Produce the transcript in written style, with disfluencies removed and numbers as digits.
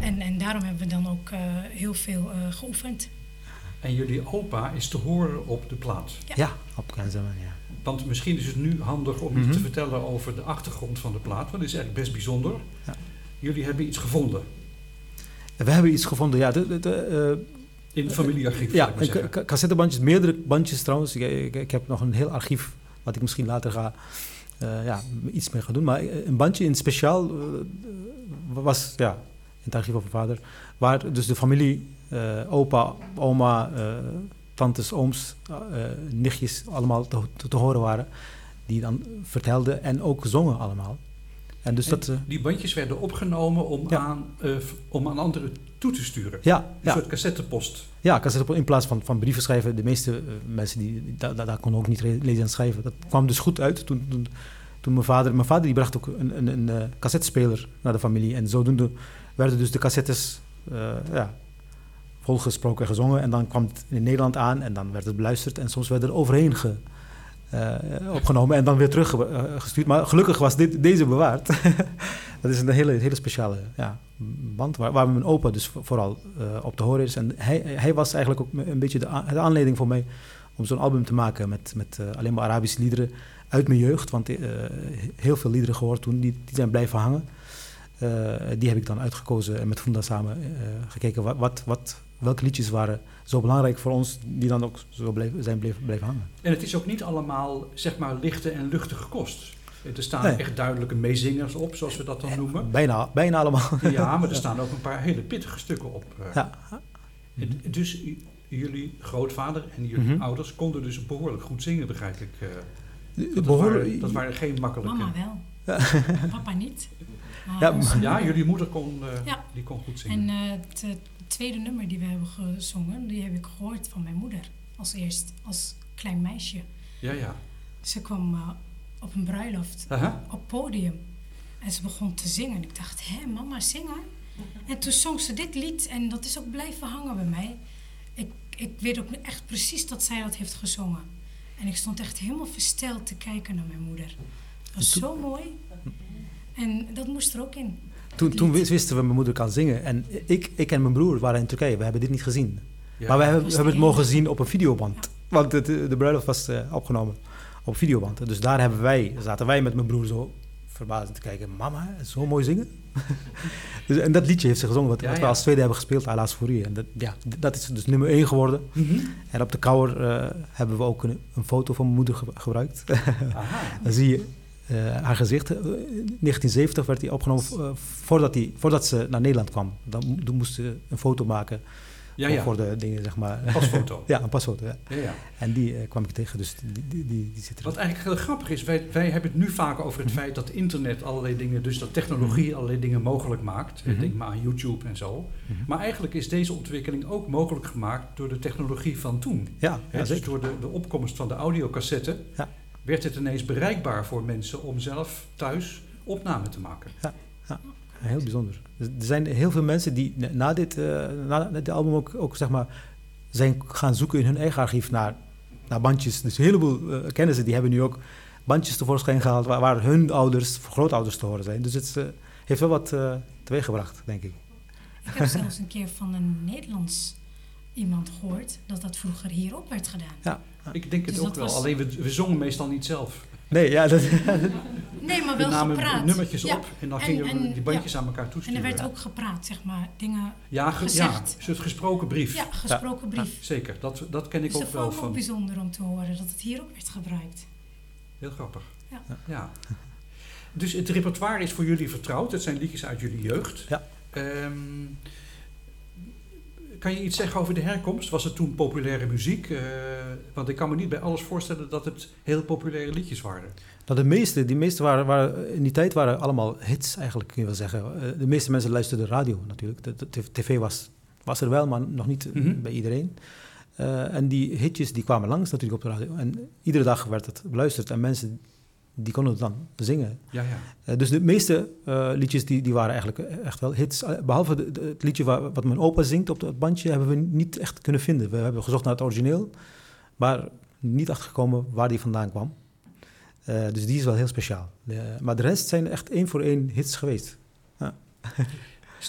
En daarom hebben we dan ook heel veel geoefend. En jullie opa is te horen op de plaat. Ja, op Kenzeman, ja. Want misschien is het nu handig om iets te vertellen over de achtergrond van de plaat. Want dat is eigenlijk best bijzonder. Ja. Jullie hebben iets gevonden. We hebben iets gevonden, ja. In het familiearchief, ja, cassettebandjes, meerdere bandjes trouwens. Ik heb nog een heel archief, wat ik misschien later ga iets mee gaan doen. Maar een bandje in speciaal was, in het archief van mijn vader, waar dus de familie, opa, oma, tantes, ooms, nichtjes allemaal te horen waren, die dan vertelden en ook zongen allemaal. En dus die bandjes werden opgenomen om aan anderen toe te sturen. Ja, een soort cassettepost. Ja, cassettepost in plaats van brieven schrijven. De meeste mensen die daar konden ook niet lezen en schrijven. Dat kwam dus goed uit toen mijn vader die bracht ook een cassettespeler naar de familie. En zodoende werden dus de cassettes volgesproken en gezongen. En dan kwam het in Nederland aan en dan werd het beluisterd. En soms werd er overheen opgenomen en dan weer teruggestuurd. Maar gelukkig was deze bewaard. Dat is een hele speciale band waar mijn opa dus vooral op te horen is. En hij was eigenlijk ook een beetje de aanleiding voor mij om zo'n album te maken met alleen maar Arabische liederen uit mijn jeugd. Want heel veel liederen gehoord toen, die zijn blijven hangen. Die heb ik dan uitgekozen en met Funda samen gekeken welke liedjes waren zo belangrijk voor ons, die dan ook zo blijven hangen. En het is ook niet allemaal, zeg maar, lichte en luchtige kost. Er staan echt duidelijke meezingers op, zoals we dat dan noemen. Bijna allemaal. Ja, maar er staan ook een paar hele pittige stukken op. Dus jullie grootvader en jullie ouders konden dus behoorlijk goed zingen, begrijp ik. Dat waren geen makkelijke... Mama wel. Papa niet. Jullie moeder kon goed zingen. En het tweede nummer die we hebben gezongen, die heb ik gehoord van mijn moeder als klein meisje. Ja. Ze kwam op een bruiloft op het podium en ze begon te zingen. Ik dacht, mama, zingen? En toen zong ze dit lied en dat is ook blijven hangen bij mij. Ik weet ook echt precies dat zij dat heeft gezongen. En ik stond echt helemaal versteld te kijken naar mijn moeder. Het was zo mooi. En dat moest er ook in. Toen wisten we, mijn moeder kan zingen. En ik en mijn broer waren in Turkije. We hebben dit niet gezien. Ja, maar we hebben het mogen zien op een videoband. Ja. Want de bruiloft was opgenomen op videoband. Dus daar zaten wij met mijn broer zo verbazend te kijken. Mama, zo mooi zingen. En dat liedje heeft ze gezongen, wat we als tweede hebben gespeeld, Ala's Fourie. En dat is dus nummer 1 geworden. En op de cover hebben we ook een foto van mijn moeder gebruikt. Dan zie je haar gezicht. 1970 werd die opgenomen voordat ze naar Nederland kwam. Dan moest ze een foto maken voor de dingen, zeg maar. Een pasfoto. Ja, een pasfoto, ja. En die kwam ik tegen, dus die zit er. Wat eigenlijk heel grappig is, wij hebben het nu vaak over het feit dat internet allerlei dingen, dus dat technologie allerlei dingen mogelijk maakt. Denk maar aan YouTube en zo. Maar eigenlijk is deze ontwikkeling ook mogelijk gemaakt door de technologie van toen. Dus door de opkomst van de audiocassette werd het ineens bereikbaar voor mensen om zelf thuis opname te maken. Ja, heel bijzonder. Er zijn heel veel mensen die na dit album ook zeg maar zijn gaan zoeken in hun eigen archief naar bandjes. Dus een heleboel kennissen die hebben nu ook bandjes tevoorschijn gehaald waar hun ouders, grootouders te horen zijn. Dus het heeft wel wat teweeggebracht, denk ik. Ik heb zelfs een keer van een Nederlands iemand gehoord dat vroeger hier ook werd gedaan. Ja. Ik denk het dus ook wel, alleen we zongen meestal niet zelf. Nee, maar wel gepraat. We namen nummertjes op en dan gingen we die bandjes aan elkaar toesturen. En er werd ook gepraat, zeg maar, dingen gezegd. Een soort gesproken brief. Ja, gesproken brief. Zeker, dat ken ik ook wel van. Het is ook bijzonder om te horen dat het hier ook werd gebruikt. Heel grappig. Ja. Dus het repertoire is voor jullie vertrouwd. Het zijn liedjes uit jullie jeugd. Ja. Kan je iets zeggen over de herkomst? Was het toen populaire muziek? Want ik kan me niet bij alles voorstellen dat het heel populaire liedjes waren. Nou, die meeste waren in die tijd waren allemaal hits eigenlijk, kun je wel zeggen. De meeste mensen luisterden radio natuurlijk. De tv was er wel, maar nog niet bij iedereen. En die hitjes die kwamen langs natuurlijk op de radio. En iedere dag werd het beluisterd en mensen die konden het dan zingen. Ja. Dus de meeste liedjes die waren eigenlijk echt wel hits. Behalve het liedje wat mijn opa zingt op het bandje hebben we niet echt kunnen vinden. We hebben gezocht naar het origineel, maar niet achtergekomen waar die vandaan kwam. Dus die is wel heel speciaal. Maar de rest zijn echt 1 voor 1 hits geweest. Ja.